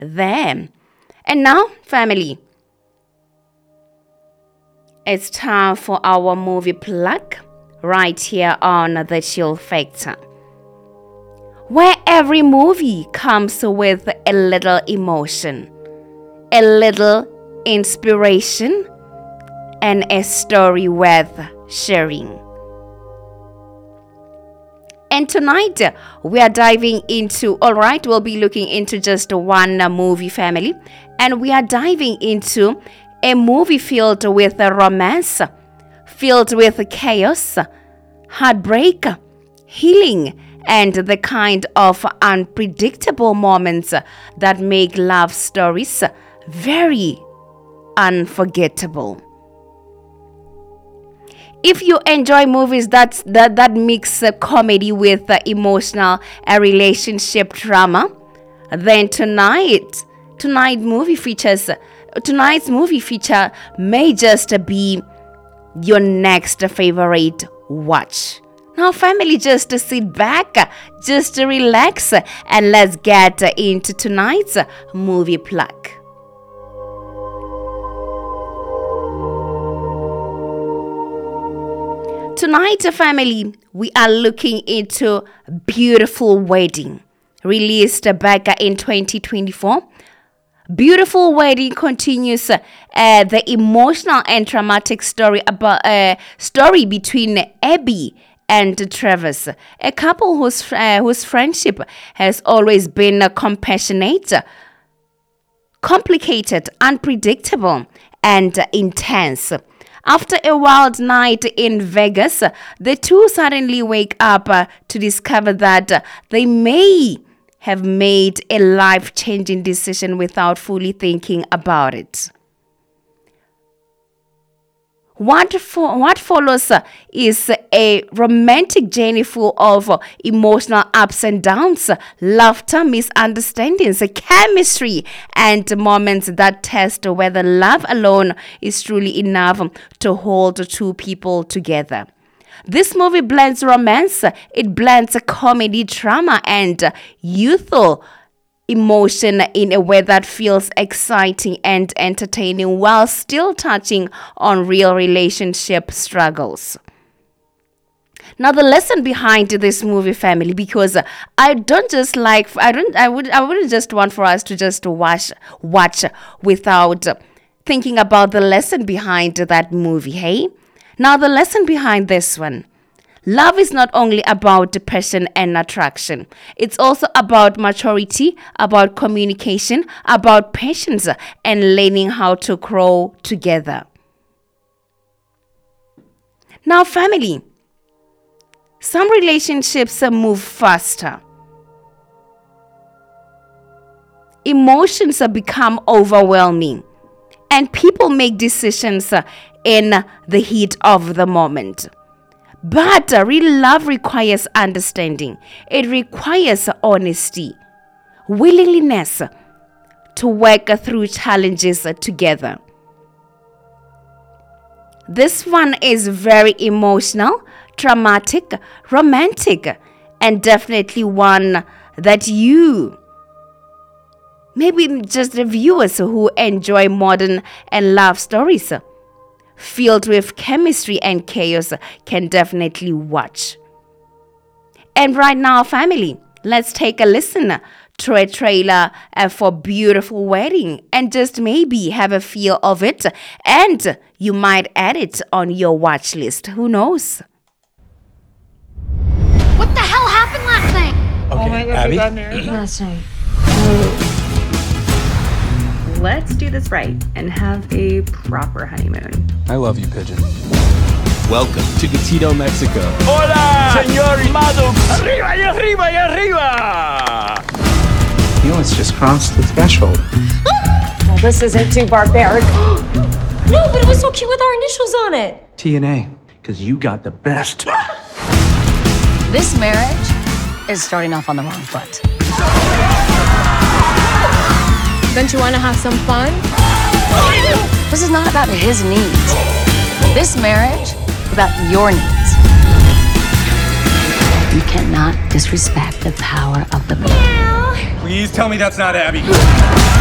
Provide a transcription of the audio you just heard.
there. And now, family, it's time for our movie plug right here on The Chill Factor, where every movie comes with a little emotion, a little inspiration, and a story worth sharing. And tonight, we are diving into, we'll be looking into just one movie, family. And we are diving into a movie filled with romance, filled with chaos, heartbreak, healing, and the kind of unpredictable moments that make love stories very unforgettable. If you enjoy movies that mix comedy with emotional relationship drama, then tonight's movie feature may just be your next favorite watch. Now, family, just sit back, just relax, and let's get into tonight's movie plug. Tonight, family, we are looking into Beautiful Wedding, released back in 2024. Beautiful Wedding continues the emotional and dramatic story between Abby and Travis, a couple whose friendship has always been compassionate, complicated, unpredictable, and intense. After a wild night in Vegas, the two suddenly wake up to discover that they may have made a life-changing decision without fully thinking about it. What follows is a romantic journey full of emotional ups and downs, laughter, misunderstandings, chemistry, and moments that test whether love alone is truly enough to hold two people together. This movie blends romance, it blends comedy, drama, and youthful emotion in a way that feels exciting and entertaining while still touching on real relationship struggles. Now, the lesson behind this movie, family, because I wouldn't just want for us to just watch without thinking about the lesson behind that movie, hey? Now, the lesson behind this one. Love is not only about passion and attraction. It's also about maturity, about communication, about patience, and learning how to grow together. Now, family, some relationships move faster. Emotions become overwhelming, and people make decisions in the heat of the moment. But real love requires understanding. It requires honesty, willingness to work through challenges together. This one is very emotional, dramatic, romantic, and definitely one that you, maybe just the viewers who enjoy modern and love stories, filled with chemistry and chaos, can definitely watch. And right now, family, let's take a listen to a trailer for Beautiful Wedding and just maybe have a feel of it, and you might add it on your watch list. Who knows? What the hell happened last night? Okay, Oh my God, Abby? we got married last night. Let's do this right and have a proper honeymoon. I love you, Pigeon. Welcome to Gatito, Mexico. Hola, señor Maddox. Arriba y arriba y arriba. You know, it's just crossed the threshold. Well, this isn't too barbaric. No, but it was so cute with our initials on it. TNA, because you got the best. This marriage is starting off on the wrong foot. Don't you want to have some fun? This is not about his needs. This marriage is about your needs. You cannot disrespect the power of the man. Please tell me that's not Abby.